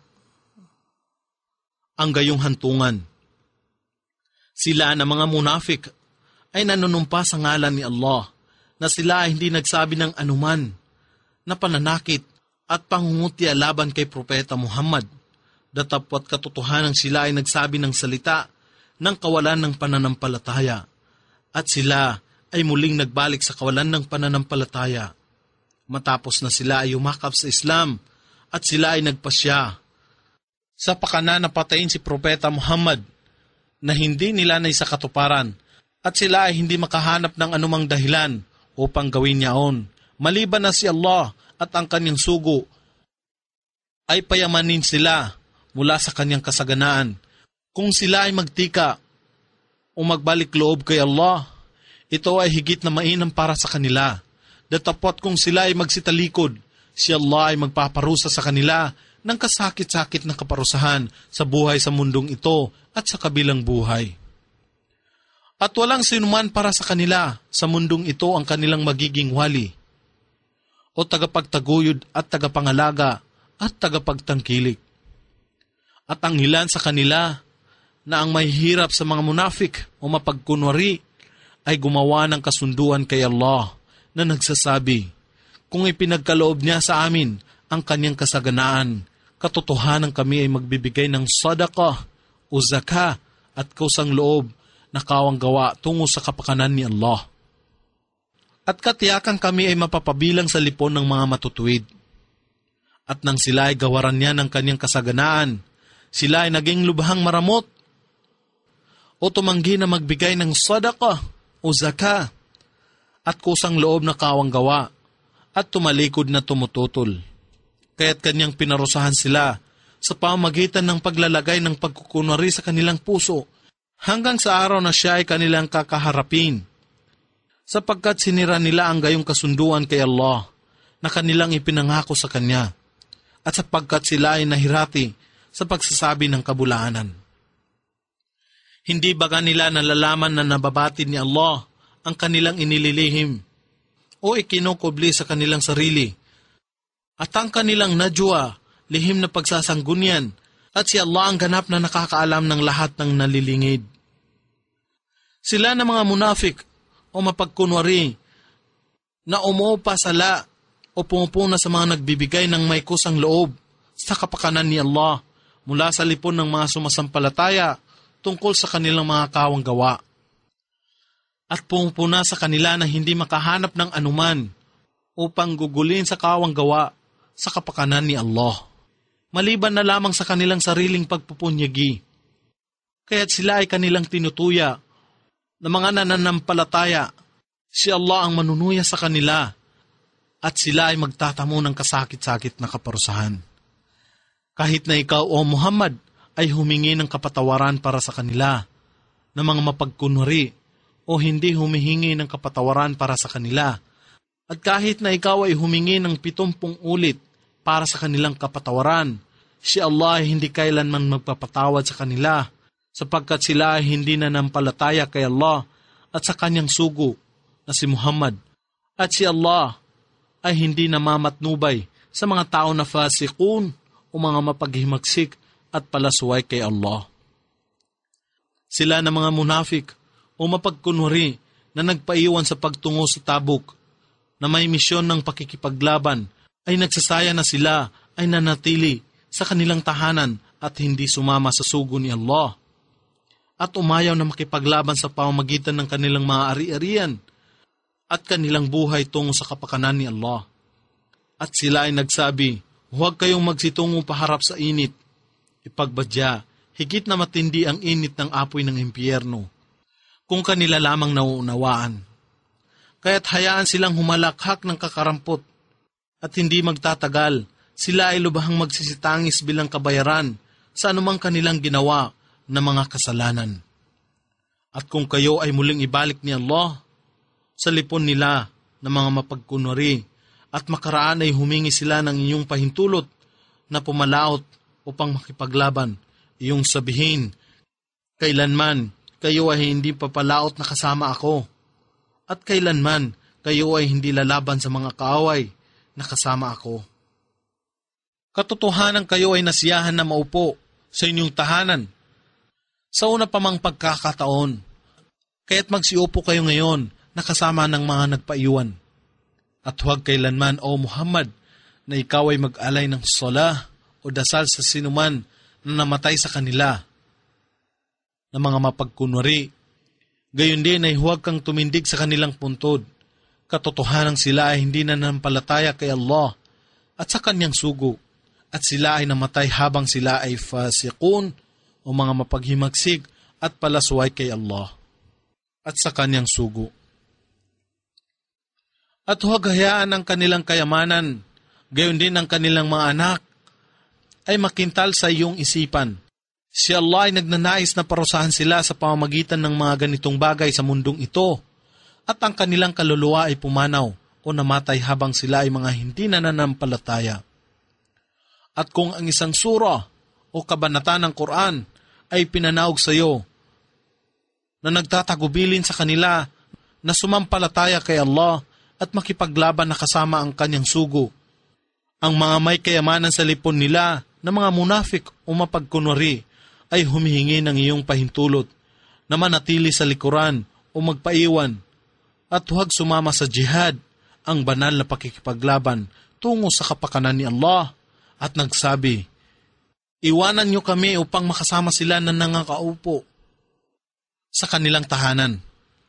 ang gayong hantungan. Sila na mga munafik ay nanunumpa sa ngalan ni Allah na sila ay hindi nagsabi ng anuman na pananakit at pangungutya laban kay Propeta Muhammad. Datapwat katotohanan sila ay nagsabi ng salita ng kawalan ng pananampalataya at sila ay muling nagbalik sa kawalan ng pananampalataya. Matapos na sila ay umakap sa Islam at sila ay nagpasya sa pakana na patayin si Propeta Muhammad na hindi nila naisakatuparan at sila ay hindi makahanap ng anumang dahilan upang gawin niyaon. Maliban na si Allah at ang kanyang sugo ay payamanin sila mula sa kanyang kasaganaan. Kung sila ay magtika o magbalik loob kay Allah, ito ay higit na mainam para sa kanila. Datapwat kung sila ay magsitalikod, si Allah ay magpaparusa sa kanila ng kasakit-sakit na kaparusahan sa buhay sa mundong ito at sa kabilang buhay. At walang sinuman para sa kanila sa mundong ito ang kanilang magiging wali o tagapagtaguyod at tagapangalaga at tagapagtangkilik. At ang ilan sa kanila na ang mahihirap sa mga munafik o mapagkunwari ay gumawa ng kasunduan kay Allah na nagsasabi, kung ipinagkaloob niya sa amin ang kanyang kasaganaan, katotohanan kami ay magbibigay ng sadaqah o zakah at kusang loob na kawang gawa tungo sa kapakanan ni Allah. At katiyakan kami ay mapapabilang sa lipon ng mga matutuwid. At nang sila ay gawaran niya ng kanyang kasaganaan, sila ay naging lubhang maramot o tumanggi na magbigay ng sadaqah o zakah at kusang loob na kawang gawa at tumalikod na tumututol. Kaya't kanyang pinarusahan sila sa pamamagitan ng paglalagay ng pagkukunwari sa kanilang puso hanggang sa araw na siya ay kanilang kakaharapin, sapagkat sinira nila ang gayong kasunduan kay Allah na kanilang ipinangako sa Kanya, at sapagkat sila ay nahirati sa pagsasabi ng kabulaanan. Hindi baga nila nalalaman na nababatid ni Allah ang kanilang inililihim o ikinukubli sa kanilang sarili, at ang kanilang najwa, lihim na pagsasanggunyan, at si Allah ang ganap na nakakaalam ng lahat ng nalilingid. Sila na mga munafik o mapagkunwari na umuupa sala o pumupuna sa mga nagbibigay ng may kusang loob sa kapakanan ni Allah mula sa lipon ng mga sumasampalataya tungkol sa kanilang mga kawang gawa. At pumupuna sa kanila na hindi makahanap ng anuman upang gugulin sa kawang gawa sa kapakanan ni Allah, maliban na lamang sa kanilang sariling pagpupunyagi. Kaya't sila ay kanilang tinutuya na mga nananampalataya, si Allah ang manunuya sa kanila at sila ay magtatamo ng kasakit-sakit na kaparusahan. Kahit na ikaw o Muhammad ay humingi ng kapatawaran para sa kanila na mga mapagkunwari o hindi humihingi ng kapatawaran para sa kanila. At kahit na ikaw ay humingi ng pitumpung ulit para sa kanilang kapatawaran, si Allah ay hindi kailanman magpapatawad sa kanila sapagkat sila ay hindi nanampalataya kay Allah at sa kanyang sugo na si Muhammad. At si Allah ay hindi namamatnubay sa mga tao na fasikun o mga mapaghimagsik at palasuway kay Allah. Sila na mga munafik o mapagkunwari na nagpaiwan sa pagtungo sa Tabuk na may misyon ng pakikipaglaban ay nagsasaya na sila ay nanatili sa kanilang tahanan at hindi sumama sa sugo ni Allah at umayaw na makipaglaban sa pamamagitan ng kanilang mga ari-arian at kanilang buhay tungo sa kapakanan ni Allah. At sila ay nagsabi, huwag kayong magsitungo paharap sa init. Ipagbadya, higit na matindi ang init ng apoy ng impyerno kung kanila lamang nauunawaan. Kaya't hayaan silang humalakhak ng kakarampot at hindi magtatagal, sila ay lubhang magsisitangis bilang kabayaran sa anumang kanilang ginawa na mga kasalanan. At kung kayo ay muling ibalik ni Allah sa lipon nila na mga mapagkunwari at makaraan ay humingi sila ng inyong pahintulot na pumalaot upang makipaglaban, iyong sabihin, kailanman kayo ay hindi papalaot na kasama ako at kailanman kayo ay hindi lalaban sa mga kaaway na kasama ako. Katotohanan kayo ay nasiyahan na maupo sa inyong tahanan sa una pa mang pagkakataon, kaya't magsiupo kayo ngayon na kasama ng mga nagpaiwan. At huwag kailanman, O Muhammad, na ikaw ay mag-alay ng salah o dasal sa sinuman na namatay sa kanila na mga mapagkunwari. Gayon din ay huwag kang tumindig sa kanilang puntod. Katotohanan sila ay hindi na nanampalataya kay Allah at sa kanyang sugo, at sila ay namatay habang sila ay fasikun o mga mapaghimagsig at palasuway kay Allah at sa kanyang sugo. At huwag hayaan ang kanilang kayamanan, gayon din ang kanilang mga anak, ay makintal sa iyong isipan. Si Allah ay nagnanais na parusahan sila sa pamamagitan ng mga ganitong bagay sa mundong ito, at ang kanilang kaluluwa ay pumanaw o namatay habang sila ay mga hindi nananampalataya. At kung ang isang sura o kabanata ng Quran ay pinanaog sa iyo na nagtatagubilin sa kanila na sumampalataya kay Allah at makipaglaban na kasama ang kanyang sugo, ang mga may kayamanan sa lipon nila na mga munafik o mapagkunwari ay humihingi ng iyong pahintulot na manatili sa likuran o magpaiwan at huwag sumama sa jihad, ang banal na pakikipaglaban tungo sa kapakanan ni Allah, at nagsabi, iwanan niyo kami upang makasama sila na nangakaupo sa kanilang tahanan.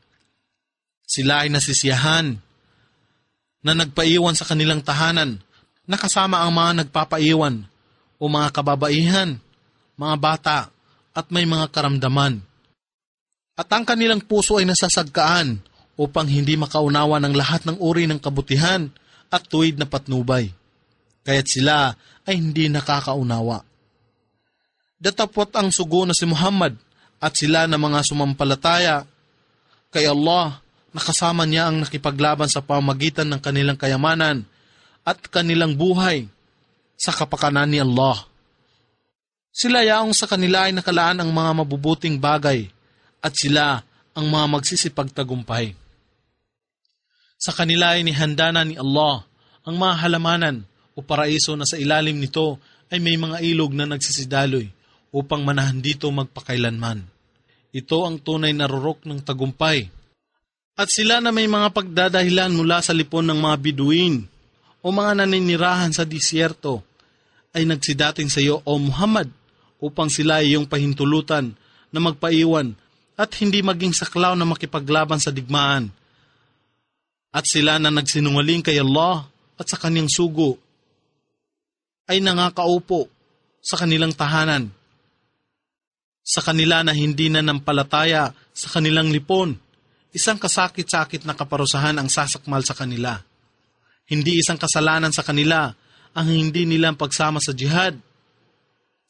Sila ay nasisiyahan na nagpaiwan sa kanilang tahanan, nakasama ang mga nagpapaiwan o mga kababaihan, mga bata, at may mga karamdaman. At ang kanilang puso ay nasasagkaan upang hindi makaunawa ng lahat ng uri ng kabutihan at tuwid na patnubay. Kaya't sila ay hindi nakakaunawa. Datapot ang sugo na si Muhammad at sila na mga sumampalataya kay Allah, nakasama niya ang nakipaglaban sa pamamagitan ng kanilang kayamanan at kanilang buhay sa kapakanan ni Allah. Sila yaong sa kanila ay nakalaan ang mga mabubuting bagay at sila ang mga magsisipagtagumpay. Sa kanila ay nihanda na ni Allah ang mga halamanan o paraiso na sa ilalim nito ay may mga ilog na nagsisidaloy upang manahan dito magpakailanman. Ito ang tunay na rurok ng tagumpay. At sila na may mga pagdadahilan mula sa lipon ng mga biduin o mga naninirahan sa disyerto ay nagsidating sa iyo, O Muhammad, upang sila ay iyong pahintulutan na magpaiwan at hindi maging saklaw na makipaglaban sa digmaan. At sila na nagsinungaling kay Allah at sa kanyang sugo ay nangakaupo sa kanilang tahanan. Sa kanila na hindi na nampalataya sa kanilang lipon, isang kasakit-sakit na kaparusahan ang sasakmal sa kanila. Hindi isang kasalanan sa kanila ang hindi nilang pagsama sa jihad,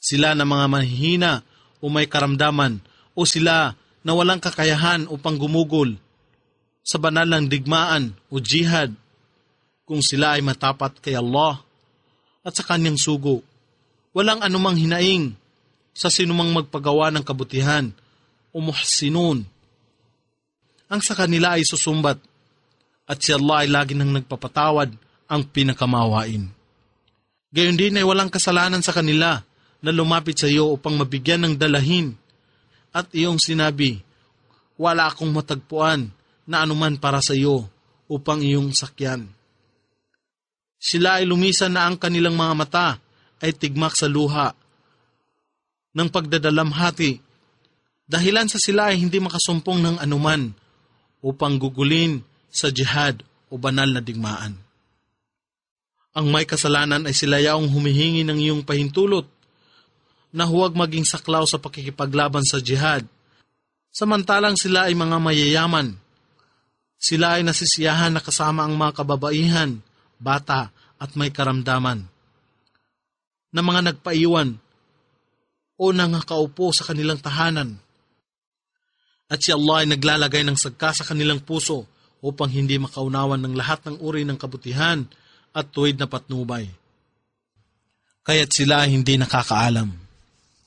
Sila na mga mahihina o may karamdaman o sila na walang kakayahan upang gumugol sa banal ng digmaan o jihad kung sila ay matapat kay Allah at sa kanyang sugo. Walang anumang hinaing sa sinumang magpagawa ng kabutihan o muhsinun. Ang sa kanila ay susumbat at si Allah ay lagi nang nagpapatawad, ang pinakamawain. Gayon din ay walang kasalanan sa kanila na lumapit sa iyo upang mabigyan ng dalahin at iyong sinabi, wala akong matagpuan na anuman para sa iyo upang iyong sakyan. Sila ay lumisan na ang kanilang mga mata ay tigmak sa luha ng pagdadalamhati dahilan sa sila ay hindi makasumpong ng anuman upang gugulin sa jihad o banal na digmaan. Ang may kasalanan ay sila yaong humihingi ng iyong pahintulot na huwag maging saklaw sa pakikipaglaban sa jihad, samantalang sila ay mga mayayaman. Sila ay nasisiyahan na kasama ang mga kababaihan, bata at may karamdaman, na mga nagpaiwan o nangakaupo sa kanilang tahanan. At si Allah ay naglalagay ng sagka sa kanilang puso upang hindi makaunawan ng lahat ng uri ng kabutihan at tuwid na patnubay. Kaya't sila hindi nakakaalam.